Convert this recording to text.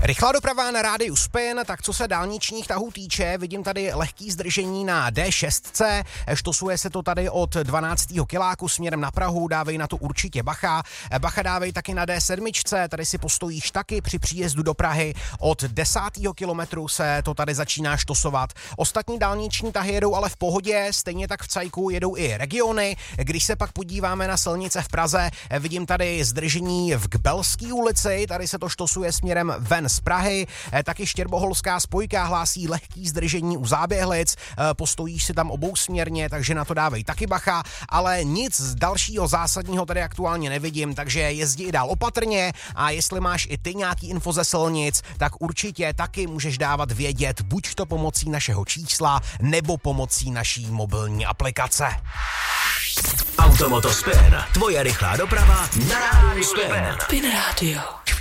Rychlá doprava na rádiu Spin, tak co se dálničních tahů týče, vidím tady lehký zdržení na D6, štosuje se to tady od 12. kiláku směrem na Prahu, dávej na to určitě bacha. Bacha dávej taky na D7, tady si postojíš taky při příjezdu do Prahy, od 10. kilometru se to tady začíná štosovat. Ostatní dálniční tahy jedou ale v pohodě, stejně tak v Cajku jedou i regiony. Když se pak podíváme na silnice v Praze, vidím tady zdržení v Kbelské ulici, tady se to štosuje směrem ven z Prahy, taky Štěrboholská spojka hlásí lehký zdržení u Záběhlic, postojíš si tam obousměrně, takže na to dávej taky bacha, ale nic dalšího zásadního tady aktuálně nevidím, takže jezdí i dál opatrně a jestli máš i ty nějaký info ze silnic, tak určitě taky můžeš dávat vědět, buď to pomocí našeho čísla, nebo pomocí naší mobilní aplikace. Automoto Spin, tvoje rychlá doprava na rádiu Spin. Spin Radio.